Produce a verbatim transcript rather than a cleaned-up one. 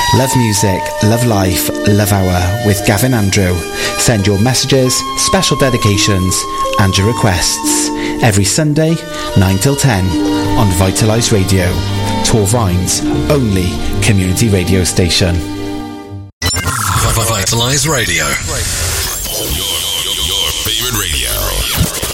Love music, love life, love hour with Gavin Andrew. Send your messages, special dedications and your requests every Sunday, nine till ten on Vitalise Radio, Torvine's only community radio station. Vitalise Radio. Your, your, your favorite radio.